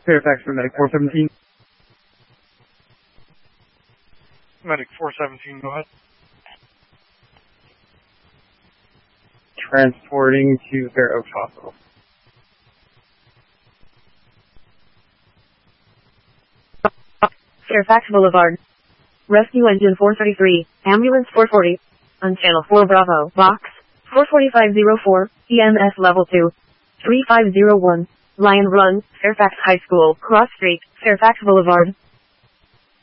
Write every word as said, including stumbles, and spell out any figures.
Fairfax for Medic four seventeen. Medic four seventeen, go ahead. Transporting to Fair Oaks Hospital. Fairfax Boulevard. Rescue Engine four thirty-three, Ambulance four forty, on Channel four Bravo, Box four forty-five oh four, E M S Level two, three five oh one, Lion Run, Fairfax High School, Cross Street, Fairfax Boulevard.